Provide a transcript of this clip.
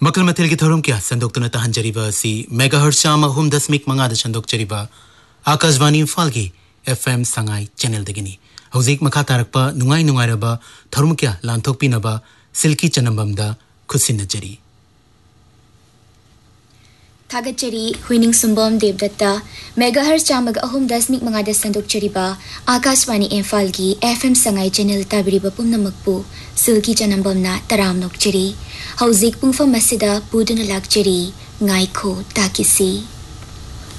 मकल मथेल की थोरम क्या संदोक्तुना तहंजरीबा सी मेगाहर्ट्ज चाम 3.5 संदोक्चरीबा आकाशवाणी इम्फाल की FM संगाई चैनल दगिनी हौजिक मखा तारकपा नुंगाई नुंगाइरबा थोरम क्या लांथोकपिनबा सिल्की चनंबमदा खुसिनजरी थागचरी हुइनिंग सुंबम देवदत्ता मेगाहर्ट्ज चामग 3.5 संदोक्चरीबा आकाशवाणी इम्फाल की FM Sangai channel ताबिरिबा पुमनमकपु silkie चनंबमना तराम नोकचरी हौजिक पुंगफम मसिदा पुदुना लाकचरी ngaiko takisi